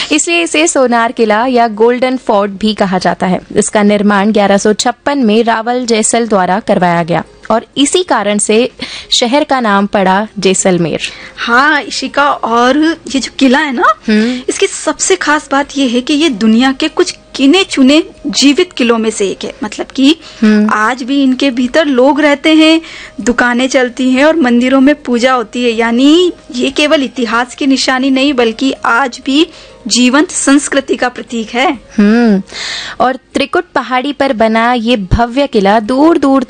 इसलिए इसे सोनार किला या गोल्डन फोर्ट भी कहा जाता है। इसका निर्माण 1156 में रावल जैसल द्वारा करवाया गया और इसी कारण से शहर का नाम पड़ा जैसलमेर। हाँ इशिका, और ये जो किला है ना, इसकी सबसे खास बात ये है कि ये दुनिया के कुछ गिने चुने जीवित किलों में से एक है। मतलब कि आज भी इनके भीतर लोग रहते हैं, दुकानें चलती हैं और मंदिरों में पूजा होती है। यानी ये केवल इतिहास की निशानी नहीं बल्कि आज भी जीवंत संस्कृति का प्रतीक है। और त्रिकुट पहाड़ी पर बना ये भव्य किला दूर दूर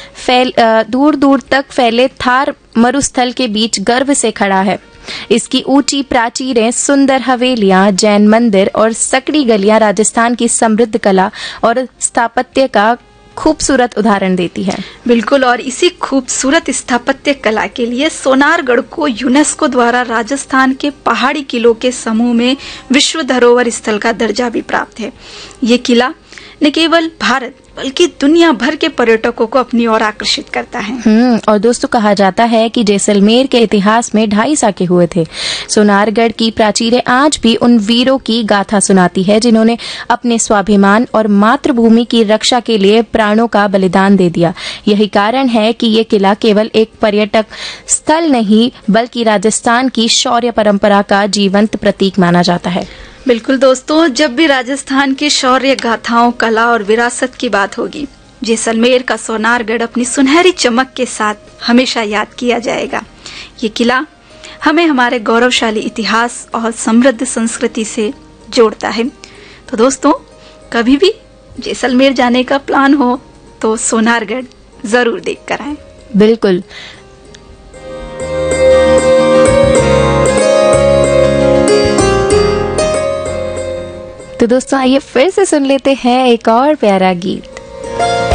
तक फैले थार मरुस्थल के बीच गर्व से खड़ा है। इसकी ऊंची प्राचीरें, सुंदर हवेलियां, जैन मंदिर और सकड़ी गलियां राजस्थान की समृद्ध कला और स्थापत्य का खूबसूरत उदाहरण देती है। बिल्कुल, और इसी खूबसूरत स्थापत्य कला के लिए सोनारगढ़ को यूनेस्को द्वारा राजस्थान के पहाड़ी किलों के समूह में विश्व धरोहर स्थल का दर्जा भी प्राप्त है। ये किला न केवल भारत बल्कि दुनिया भर के पर्यटकों को अपनी ओर आकर्षित करता है। और दोस्तों, कहा जाता है कि जैसलमेर के इतिहास में 2.5 साके हुए थे। सोनारगढ़ की प्राचीरें आज भी उन वीरों की गाथा सुनाती है जिन्होंने अपने स्वाभिमान और मातृभूमि की रक्षा के लिए प्राणों का बलिदान दे दिया। यही कारण है कि ये किला केवल एक पर्यटक स्थल नहीं बल्कि राजस्थान की शौर्य परंपरा का जीवंत प्रतीक माना जाता है। बिल्कुल दोस्तों, जब भी राजस्थान की शौर्य गाथाओं, कला और विरासत की बात होगी, जैसलमेर का सोनारगढ़ अपनी सुनहरी चमक के साथ हमेशा याद किया जाएगा। ये किला हमें हमारे गौरवशाली इतिहास और समृद्ध संस्कृति से जोड़ता है। तो दोस्तों, कभी भी जैसलमेर जाने का प्लान हो तो सोनारगढ़ जरूर देख कर आएं। बिल्कुल। तो दोस्तों, आइए फिर से सुन लेते हैं एक और प्यारा गीत।